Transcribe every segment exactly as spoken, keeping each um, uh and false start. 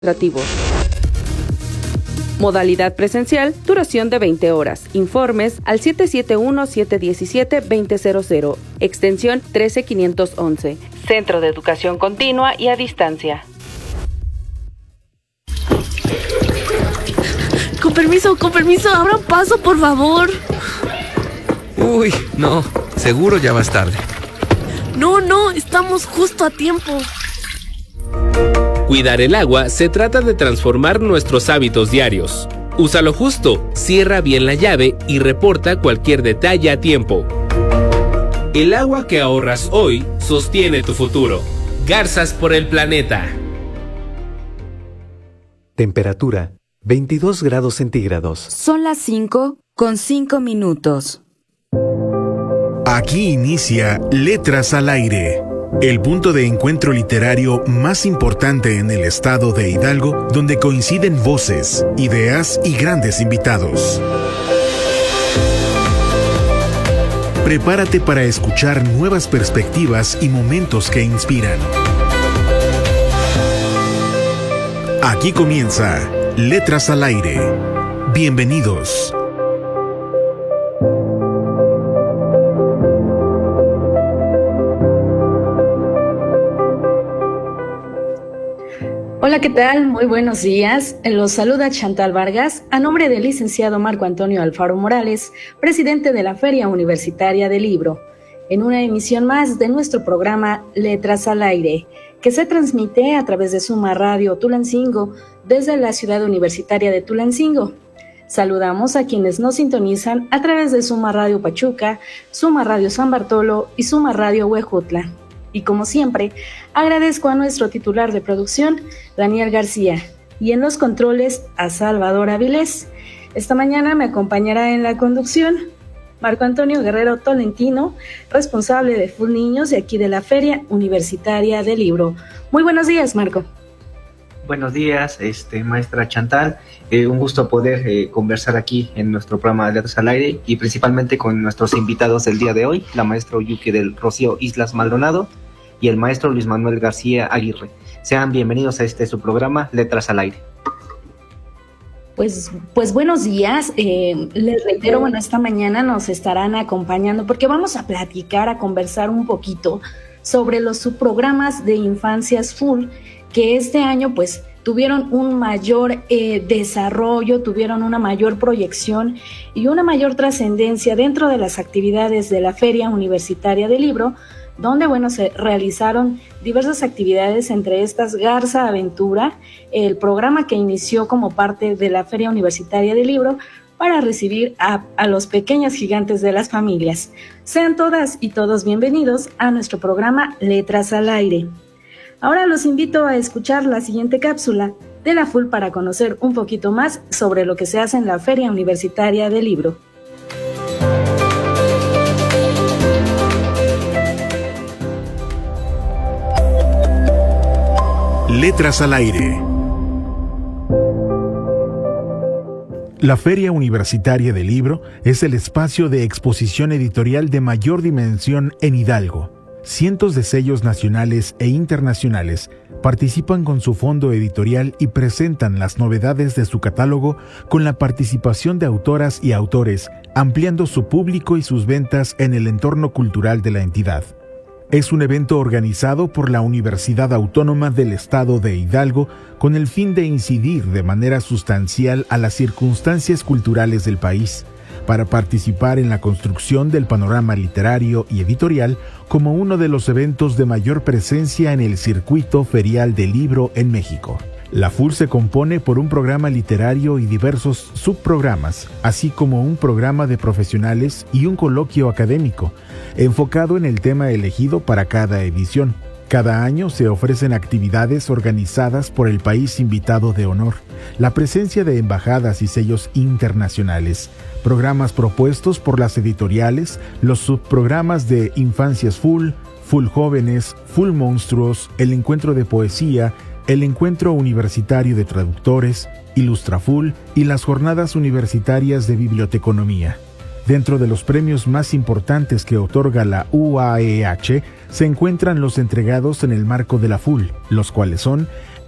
administrativos. Modalidad presencial, duración de veinte horas. Informes al siete siete uno, siete uno siete, dos cero cero cero, extensión trece quinientos once. Centro de Educación Continua y a Distancia. Con permiso, con permiso, abran paso, por favor. Uy, no, seguro ya vas tarde. No, no, estamos justo a tiempo. Cuidar el agua se trata de transformar nuestros hábitos diarios. Úsalo justo, cierra bien la llave y reporta cualquier detalle a tiempo. El agua que ahorras hoy sostiene tu futuro. Garzas por el planeta. Temperatura veintidós grados centígrados. Son las cinco con cinco minutos. Aquí inicia Letras al Aire, el punto de encuentro literario más importante en el estado de Hidalgo, donde coinciden voces, ideas y grandes invitados. Prepárate para escuchar nuevas perspectivas y momentos que inspiran. Aquí comienza Letras al Aire. Bienvenidos. Hola, ¿qué tal? Muy buenos días. Los saluda Chantal Vargas, a nombre del licenciado Marco Antonio Alfaro Morales, presidente de la Feria Universitaria del Libro, en una emisión más de nuestro programa Letras al Aire, que se transmite a través de Suma Radio Tulancingo desde la ciudad universitaria de Tulancingo. Saludamos a quienes nos sintonizan a través de Suma Radio Pachuca, Suma Radio San Bartolo y Suma Radio Huejutla. Y como siempre, agradezco a nuestro titular de producción, Daniel García, y en los controles a Salvador Avilés. Esta mañana me acompañará en la conducción Marco Antonio Guerrero Tolentino, responsable de Full Niños de aquí de la Feria Universitaria del Libro. Muy buenos días, Marco. Buenos días, este, maestra Chantal. Eh, un gusto poder eh, conversar aquí en nuestro programa de Letras al Aire y principalmente con nuestros invitados del día de hoy, la maestra Yuki del Rocío Islas Maldonado y el maestro Luis Manuel García Aguirre. Sean bienvenidos a este su programa Letras al Aire. Pues, pues buenos días, eh, les reitero, bueno, esta mañana nos estarán acompañando porque vamos a platicar, a conversar un poquito sobre los subprogramas de Infancias Full, que este año pues tuvieron un mayor eh, desarrollo, tuvieron una mayor proyección y una mayor trascendencia dentro de las actividades de la Feria Universitaria del Libro, donde bueno, se realizaron diversas actividades, entre estas Garza Aventura, el programa que inició como parte de la Feria Universitaria del Libro para recibir a, a los pequeños gigantes de las familias. Sean todas y todos bienvenidos a nuestro programa Letras al Aire. Ahora los invito a escuchar la siguiente cápsula de la Full para conocer un poquito más sobre lo que se hace en la Feria Universitaria del Libro. Letras al Aire. La Feria Universitaria del Libro es el espacio de exposición editorial de mayor dimensión en Hidalgo. Cientos de sellos nacionales e internacionales participan con su fondo editorial y presentan las novedades de su catálogo con la participación de autoras y autores, ampliando su público y sus ventas en el entorno cultural de la entidad. Es un evento organizado por la Universidad Autónoma del Estado de Hidalgo con el fin de incidir de manera sustancial a las circunstancias culturales del país, para participar en la construcción del panorama literario y editorial como uno de los eventos de mayor presencia en el circuito ferial del libro en México. La F U L se compone por un programa literario y diversos subprogramas, así como un programa de profesionales y un coloquio académico, enfocado en el tema elegido para cada edición. Cada año se ofrecen actividades organizadas por el país invitado de honor, la presencia de embajadas y sellos internacionales, programas propuestos por las editoriales, los subprogramas de Infancias Full, Full Jóvenes, Full Monstruos, el Encuentro de Poesía, el Encuentro Universitario de Traductores, Ilustraful y las Jornadas Universitarias de Biblioteconomía. Dentro de los premios más importantes que otorga la U A E H se encuentran los entregados en el marco de la F U L, los cuales son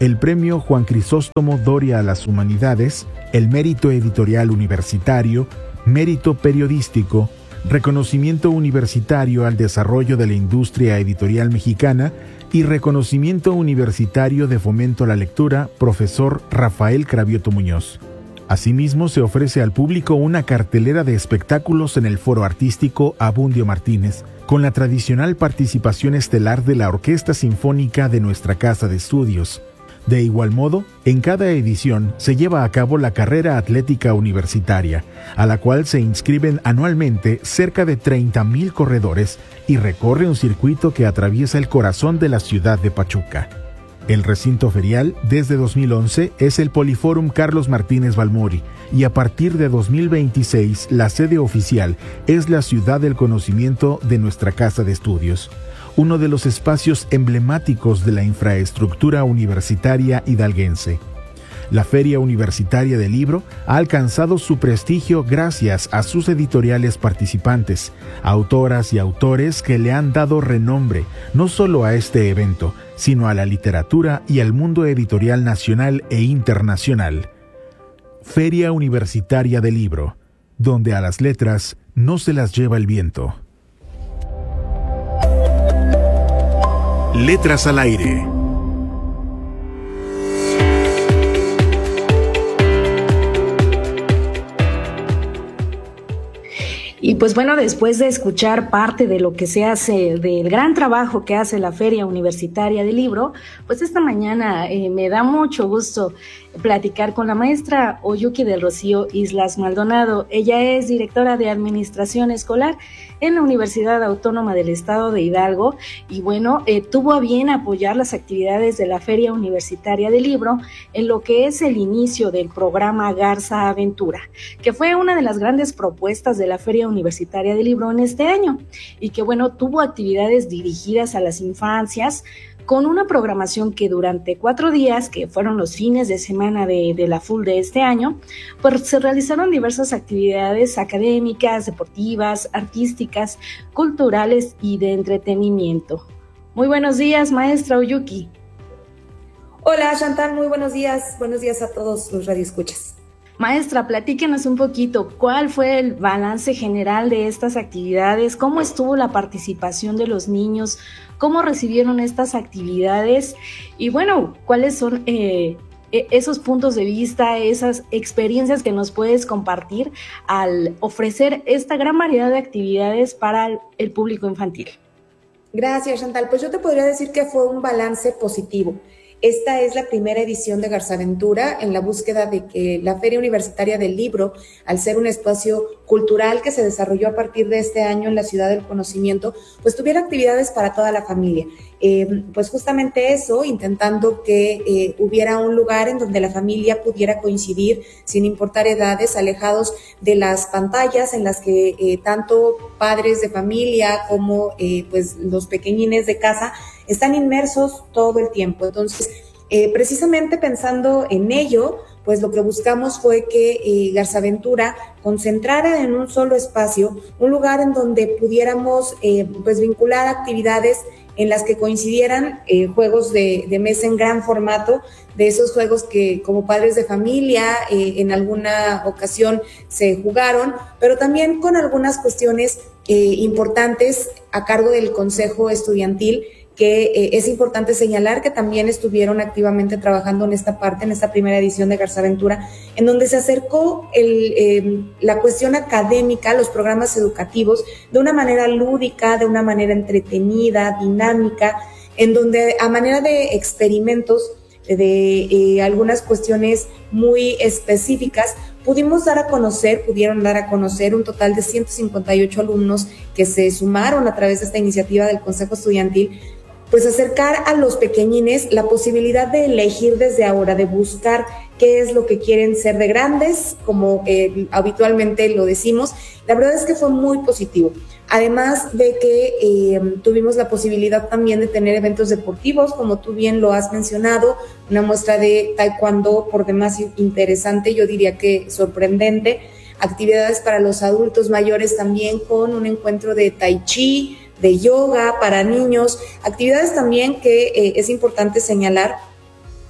el Premio Juan Crisóstomo Doria a las Humanidades, el Mérito Editorial Universitario, Mérito Periodístico, Reconocimiento Universitario al Desarrollo de la Industria Editorial Mexicana y Reconocimiento Universitario de Fomento a la Lectura, Profesor Rafael Cravioto Muñoz. Asimismo, se ofrece al público una cartelera de espectáculos en el Foro Artístico Abundio Martínez, con la tradicional participación estelar de la Orquesta Sinfónica de nuestra Casa de Estudios. De igual modo, en cada edición se lleva a cabo la carrera atlética universitaria, a la cual se inscriben anualmente cerca de treinta mil corredores y recorre un circuito que atraviesa el corazón de la ciudad de Pachuca. El recinto ferial, desde dos mil once, es el Poliforum Carlos Martínez Balmori, y a partir de dos mil veintiséis, la sede oficial es la Ciudad del Conocimiento de nuestra Casa de Estudios, uno de los espacios emblemáticos de la infraestructura universitaria hidalguense. La Feria Universitaria del Libro ha alcanzado su prestigio gracias a sus editoriales participantes, autoras y autores que le han dado renombre no solo a este evento, sino a la literatura y al mundo editorial nacional e internacional. Feria Universitaria del Libro, donde a las letras no se las lleva el viento. Letras al aire. Y pues bueno, después de escuchar parte de lo que se hace, del gran trabajo que hace la Feria Universitaria del Libro, pues esta mañana eh, me da mucho gusto platicar con la maestra Oyuki del Rocío Islas Maldonado. Ella es directora de Administración Escolar en la Universidad Autónoma del Estado de Hidalgo y bueno, eh, tuvo a bien apoyar las actividades de la Feria Universitaria del Libro en lo que es el inicio del programa Garza Aventura, que fue una de las grandes propuestas de la Feria Universitaria del Libro en este año y que bueno, tuvo actividades dirigidas a las infancias con una programación que durante cuatro días, que fueron los fines de semana de, de la Full de este año, pues se realizaron diversas actividades académicas, deportivas, artísticas, culturales y de entretenimiento. Muy buenos días, maestra Oyuki. Hola, Chantal, muy buenos días. Buenos días a todos los radioescuchas. Maestra, platíquenos un poquito, ¿cuál fue el balance general de estas actividades? ¿Cómo estuvo la participación de los niños? ¿Cómo recibieron estas actividades? Y bueno, ¿cuáles son eh, esos puntos de vista, esas experiencias que nos puedes compartir al ofrecer esta gran variedad de actividades para el, el público infantil? Gracias, Chantal. Pues yo te podría decir que fue un balance positivo. Esta es la primera edición de Garzaventura en la búsqueda de que la Feria Universitaria del Libro, al ser un espacio cultural que se desarrolló a partir de este año en la Ciudad del Conocimiento, pues tuviera actividades para toda la familia. Eh, pues justamente eso, intentando que eh, hubiera un lugar en donde la familia pudiera coincidir sin importar edades, alejados de las pantallas en las que eh, tanto padres de familia como eh, pues los pequeñines de casa están inmersos todo el tiempo. Entonces, eh, precisamente pensando en ello, pues lo que buscamos fue que eh, Garzaventura concentrara en un solo espacio, un lugar en donde pudiéramos eh, pues vincular actividades en las que coincidieran eh, juegos de, de mesa en gran formato, de esos juegos que como padres de familia eh, en alguna ocasión se jugaron, pero también con algunas cuestiones eh, importantes a cargo del Consejo Estudiantil, que eh, es importante señalar que también estuvieron activamente trabajando en esta parte, en esta primera edición de Garzaventura, en donde se acercó el, eh, la cuestión académica, los programas educativos, de una manera lúdica, de una manera entretenida, dinámica, en donde a manera de experimentos, de eh, algunas cuestiones muy específicas, pudimos dar a conocer, pudieron dar a conocer un total de ciento cincuenta y ocho alumnos que se sumaron a través de esta iniciativa del Consejo Estudiantil, pues acercar a los pequeñines la posibilidad de elegir desde ahora, de buscar qué es lo que quieren ser de grandes, como eh, habitualmente lo decimos. La verdad es que fue muy positivo. Además de que eh, tuvimos la posibilidad también de tener eventos deportivos, como tú bien lo has mencionado, una muestra de taekwondo por demás interesante, yo diría que sorprendente, actividades para los adultos mayores también con un encuentro de tai chi, de yoga para niños, actividades también que eh, es importante señalar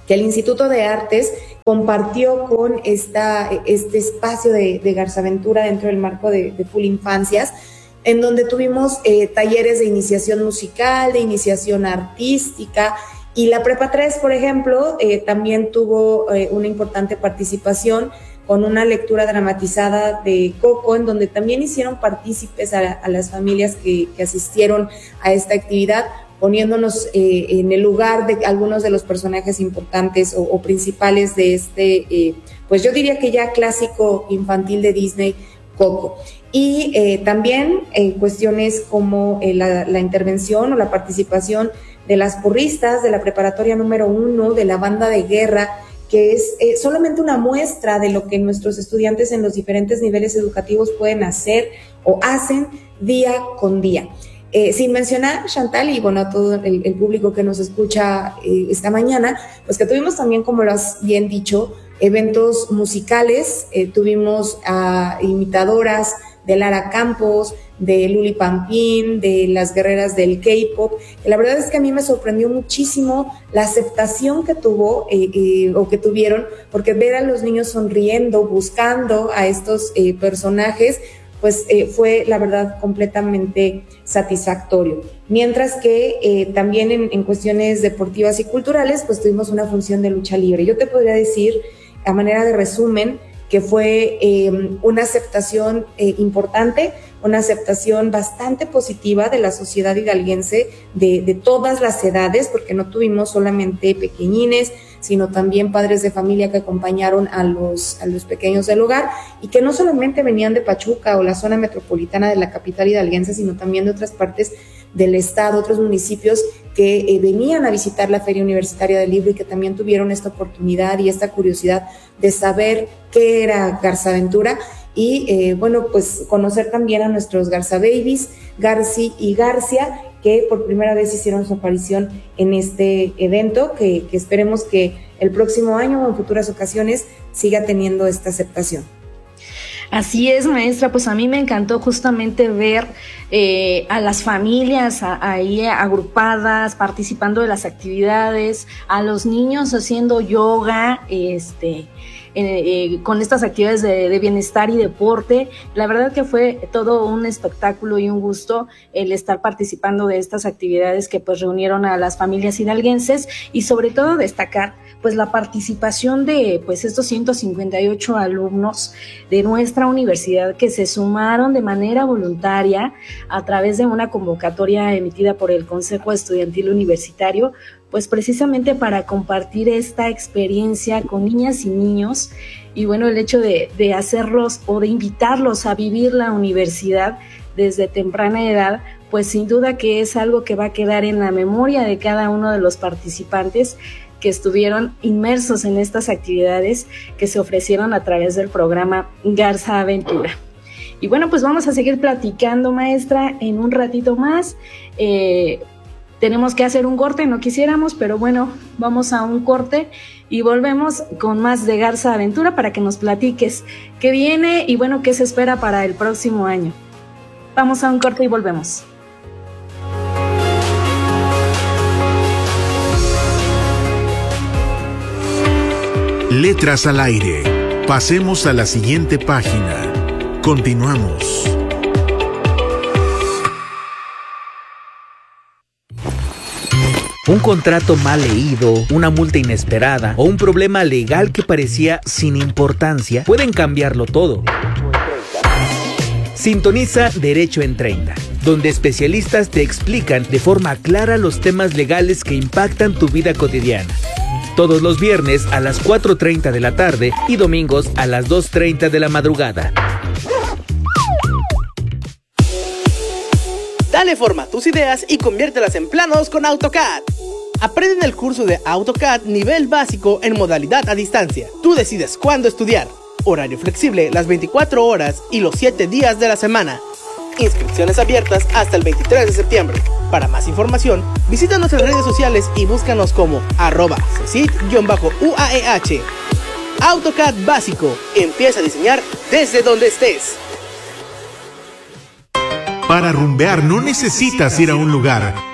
que el Instituto de Artes compartió con esta, este espacio de, de Garzaventura dentro del marco de, de Full Infancias, en donde tuvimos eh, talleres de iniciación musical, de iniciación artística, y la Prepa tres, por ejemplo, eh, también tuvo eh, una importante participación con una lectura dramatizada de Coco, en donde también hicieron partícipes a, a las familias que, que asistieron a esta actividad, poniéndonos eh, en el lugar de algunos de los personajes importantes o, o principales de este, eh, pues yo diría que ya clásico infantil de Disney, Coco. Y eh, también eh, cuestiones como eh, la, la intervención o la participación de las porristas de la preparatoria número uno, de la banda de guerra, que es eh, solamente una muestra de lo que nuestros estudiantes en los diferentes niveles educativos pueden hacer o hacen día con día. Eh, sin mencionar, Chantal, y bueno, a todo el, el público que nos escucha eh, esta mañana, pues que tuvimos también, como lo has bien dicho, eventos musicales, eh, tuvimos a imitadoras de Lara Campos, de Luli Pampín, de las guerreras del K-pop. La verdad es que a mí me sorprendió muchísimo la aceptación que tuvo eh, eh, o que tuvieron, porque ver a los niños sonriendo, buscando a estos eh, personajes, pues eh, fue la verdad completamente satisfactorio. Mientras que eh, también en, en cuestiones deportivas y culturales, pues tuvimos una función de lucha libre. Yo te podría decir, a manera de resumen, que fue eh, una aceptación eh, importante, una aceptación bastante positiva de la sociedad hidalguense, de, de todas las edades, porque no tuvimos solamente pequeñines, sino también padres de familia que acompañaron a los, a los pequeños del hogar, y que no solamente venían de Pachuca o la zona metropolitana de la capital hidalguense, sino también de otras partes del estado, otros municipios que eh, venían a visitar la Feria Universitaria del Libro y que también tuvieron esta oportunidad y esta curiosidad de saber qué era Garzaventura y, eh, bueno, pues conocer también a nuestros Garza Babies, Garci y Garcia, que por primera vez hicieron su aparición en este evento, que, que esperemos que el próximo año o en futuras ocasiones siga teniendo esta aceptación. Así es, maestra, pues a mí me encantó justamente ver eh, a las familias a, ahí agrupadas, participando de las actividades, a los niños haciendo yoga, este, eh, eh, con estas actividades de, de bienestar y deporte. La verdad que fue todo un espectáculo y un gusto el estar participando de estas actividades que pues reunieron a las familias hidalguenses, y sobre todo destacar pues la participación de pues estos ciento cincuenta y ocho alumnos de nuestra universidad que se sumaron de manera voluntaria a través de una convocatoria emitida por el Consejo Estudiantil Universitario, pues precisamente para compartir esta experiencia con niñas y niños, y bueno, el hecho de, de hacerlos o de invitarlos a vivir la universidad desde temprana edad, pues sin duda que es algo que va a quedar en la memoria de cada uno de los participantes que estuvieron inmersos en estas actividades que se ofrecieron a través del programa Garzaventura. Y bueno, pues vamos a seguir platicando, maestra, en un ratito más. Eh, tenemos que hacer un corte, no quisiéramos, pero bueno, vamos a un corte y volvemos con más de Garzaventura para que nos platiques qué viene y bueno, qué se espera para el próximo año. Vamos a un corte y volvemos. Letras al aire. Pasemos a la siguiente página. Continuamos. Un contrato mal leído, una multa inesperada o un problema legal que parecía sin importancia pueden cambiarlo todo. Sintoniza Derecho en treinta, donde especialistas te explican de forma clara los temas legales que impactan tu vida cotidiana. Todos los viernes a las cuatro treinta de la tarde y domingos a las dos treinta de la madrugada. Dale forma a tus ideas y conviértelas en planos con AutoCAD. Aprende en el curso de AutoCAD nivel básico en modalidad a distancia. Tú decides cuándo estudiar. Horario flexible las veinticuatro horas y los siete días de la semana. Inscripciones abiertas hasta el veintitrés de septiembre. Para más información, visita nuestras redes sociales y búscanos como arroba cesit-uaeh. AutoCAD básico. Empieza a diseñar desde donde estés. Para rumbear no necesitas ir a un lugar.